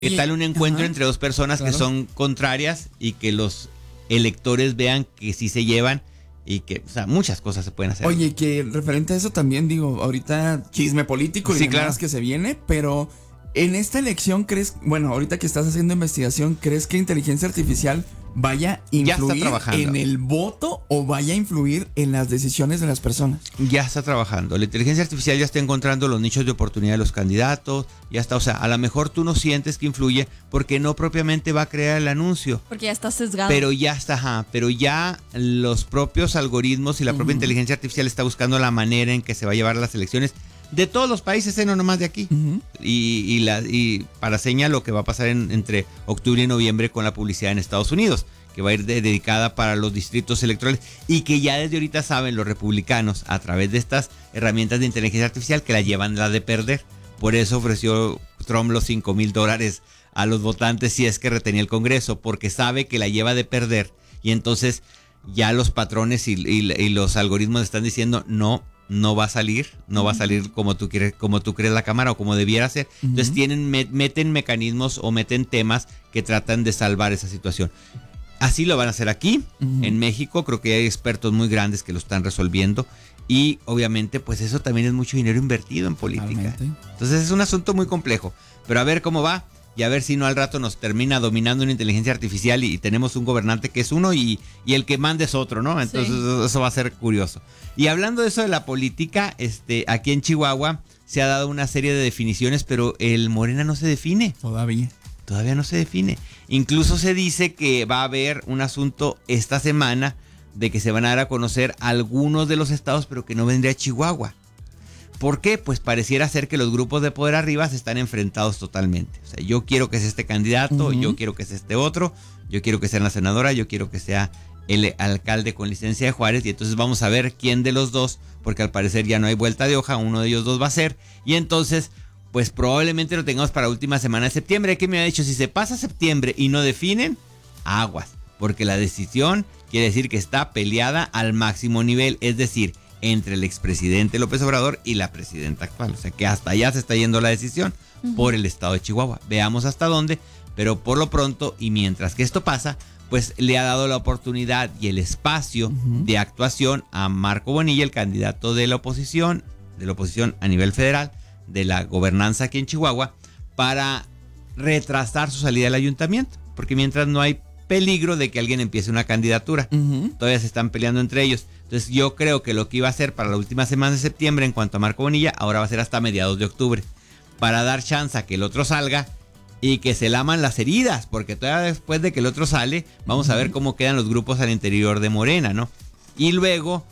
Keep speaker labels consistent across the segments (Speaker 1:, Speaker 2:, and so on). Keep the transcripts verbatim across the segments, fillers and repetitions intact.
Speaker 1: ¿Qué tal un encuentro
Speaker 2: Ajá,
Speaker 1: entre dos personas
Speaker 2: claro.
Speaker 1: que son contrarias y que los electores vean que sí se llevan y que, o sea, muchas cosas se pueden hacer?
Speaker 2: Oye, que referente a eso también digo, ahorita chisme político y
Speaker 1: Sí,
Speaker 2: demás
Speaker 1: claro.
Speaker 2: que se viene, pero en esta elección crees, bueno, ahorita que estás haciendo investigación, ¿crees que inteligencia artificial vaya a
Speaker 1: Ya está
Speaker 2: influir
Speaker 1: trabajando.
Speaker 2: en el voto o vaya a influir en las decisiones de las personas?
Speaker 1: Ya está trabajando. La inteligencia artificial ya está encontrando los nichos de oportunidad de los candidatos. Ya está, o sea, a lo mejor tú no sientes que influye porque no propiamente va a crear el anuncio.
Speaker 3: Porque ya está sesgado.
Speaker 1: Pero ya está, ajá, pero ya los propios algoritmos y la propia uh-huh. inteligencia artificial está buscando la manera en que se va a llevar las elecciones de todos los países, eh, no nomás de aquí. Uh-huh. Y, y, la, y para seña lo que va a pasar en, entre octubre y noviembre con la publicidad en Estados Unidos, que va a ir de, dedicada para los distritos electorales y que ya desde ahorita saben los republicanos a través de estas herramientas de inteligencia artificial que la llevan la de perder. Por eso ofreció Trump los cinco mil dólares a los votantes si es que retenía el Congreso, porque sabe que la lleva de perder y entonces ya los patrones y, y, y los algoritmos están diciendo no, no va a salir, no va a salir como tú quieres, como tú crees la cámara o como debiera ser. Entonces uh-huh. tienen, met, meten mecanismos o meten temas que tratan de salvar esa situación. Así lo van a hacer aquí, uh-huh. en México. Creo que hay expertos muy grandes que lo están resolviendo. Y obviamente, pues eso también es mucho dinero invertido en política. Realmente. Entonces es un asunto muy complejo. Pero a ver cómo va y a ver si no al rato nos termina dominando una inteligencia artificial y, y tenemos un gobernante que es uno y, y el que manda es otro, ¿no? Entonces sí. Eso va a ser curioso. Y hablando de eso de la política, este, aquí en Chihuahua se ha dado una serie de definiciones, pero el Morena no se define.
Speaker 2: Todavía.
Speaker 1: Todavía no se define. Incluso se dice que va a haber un asunto esta semana de que se van a dar a conocer algunos de los estados, pero que no vendría Chihuahua. ¿Por qué? Pues pareciera ser que los grupos de poder arriba se están enfrentados totalmente. O sea, yo quiero que sea este candidato, uh-huh. yo quiero que sea este otro, yo quiero que sea la senadora, yo quiero que sea el alcalde con licencia de Juárez, y entonces vamos a ver quién de los dos, porque al parecer ya no hay vuelta de hoja, uno de ellos dos va a ser, y entonces pues probablemente lo tengamos para la última semana de septiembre. ¿Qué me ha dicho? Si se pasa septiembre y no definen, aguas, porque la decisión quiere decir que está peleada al máximo nivel, es decir, entre el expresidente López Obrador y la presidenta actual. O sea que hasta allá se está yendo la decisión uh-huh. por el estado de Chihuahua. Veamos hasta dónde, pero por lo pronto y mientras que esto pasa, pues le ha dado la oportunidad y el espacio uh-huh. de actuación a Marco Bonilla, el candidato de la oposición, de la oposición a nivel federal, de la gobernanza aquí en Chihuahua, para retrasar su salida del ayuntamiento, porque mientras no hay peligro de que alguien empiece una candidatura, uh-huh. todavía se están peleando entre ellos. Entonces yo creo que lo que iba a hacer para la última semana de septiembre en cuanto a Marco Bonilla, ahora va a ser hasta mediados de octubre, para dar chance a que el otro salga y que se laman las heridas, porque todavía después de que el otro sale, vamos uh-huh. a ver cómo quedan los grupos al interior de Morena, ¿no? Y luego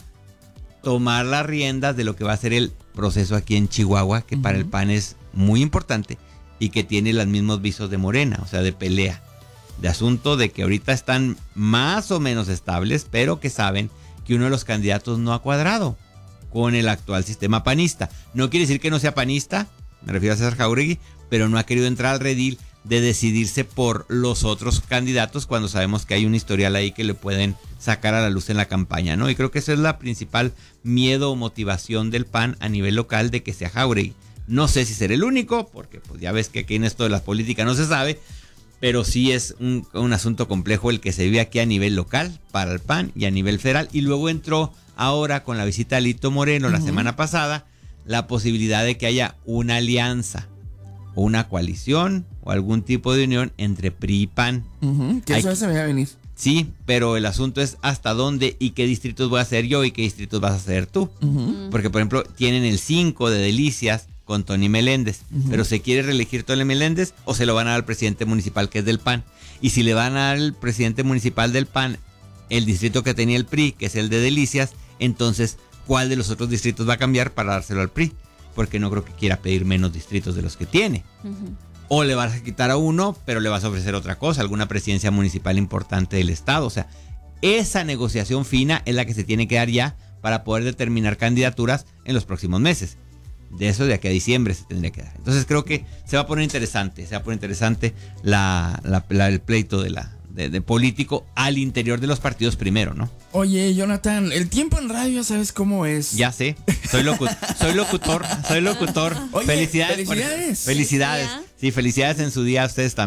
Speaker 1: tomar las riendas de lo que va a ser el proceso aquí en Chihuahua, que uh-huh. para el P A N es muy importante y que tiene los mismos visos de Morena, o sea, de pelea, de asunto de que ahorita están más o menos estables, pero que saben que uno de los candidatos no ha cuadrado con el actual sistema panista. No quiere decir que no sea panista, me refiero a César Jauregui, pero no ha querido entrar al redil de decidirse por los otros candidatos cuando sabemos que hay un historial ahí que le pueden sacar a la luz en la campaña, ¿no? Y creo que esa es la principal miedo o motivación del P A N a nivel local, de que sea Jauregui. No sé si será el único, porque pues ya ves que aquí en esto de la política no se sabe, pero sí es un, un asunto complejo el que se vive aquí a nivel local para el P A N y a nivel federal. Y luego entró ahora con la visita de Alito Moreno uh-huh. la semana pasada la posibilidad de que haya una alianza o una coalición o algún tipo de unión entre P R I y P A N.
Speaker 2: Uh-huh. Que eso se me va a venir.
Speaker 1: Sí, pero el asunto es hasta dónde y qué distritos voy a hacer yo y qué distritos vas a hacer tú. Uh-huh. Porque, por ejemplo, tienen el cinco de Delicias con Tony Meléndez, uh-huh. pero ¿se quiere reelegir Tony Meléndez o se lo van a dar al presidente municipal que es del P A N? Y si le van a dar al presidente municipal del P A N el distrito que tenía el P R I, que es el de Delicias, entonces, ¿cuál de los otros distritos va a cambiar para dárselo al P R I? Porque no creo que quiera pedir menos distritos de los que tiene. Uh-huh. O le vas a quitar a uno, pero le vas a ofrecer otra cosa, alguna presidencia municipal importante del estado. O sea, esa negociación fina es la que se tiene que dar ya para poder determinar candidaturas en los próximos meses. De eso de aquí a diciembre se tendría que dar. Entonces creo que se va a poner interesante, se va a poner interesante la, la, la, el pleito de la, de, de político al interior de los partidos primero, ¿no?
Speaker 2: Oye, Jonathan, el tiempo en radio, ¿sabes cómo es?
Speaker 1: Ya sé, soy, locu- soy locutor, soy locutor.
Speaker 2: Oye,
Speaker 1: felicidades. por-
Speaker 2: felicidades.
Speaker 1: Felicidades. Sí, felicidades en su día a ustedes también.